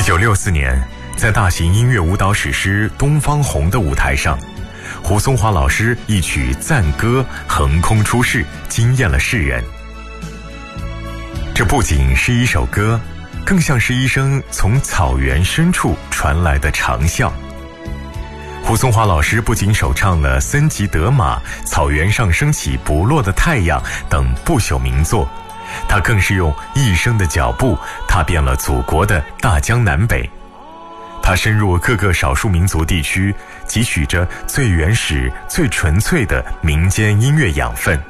1964年，在大型音乐舞蹈史诗《东方红》的舞台上，胡松华老师一曲赞歌横空出世，惊艳了世人。这不仅是一首歌，更像是一声从草原深处传来的长啸。胡松华老师不仅首唱了《森吉德玛》《草原上升起不落的太阳》等不朽名作，他更是用一生的脚步踏遍了祖国的大江南北。他深入各个少数民族地区，汲取着最原始、最纯粹的民间音乐养分。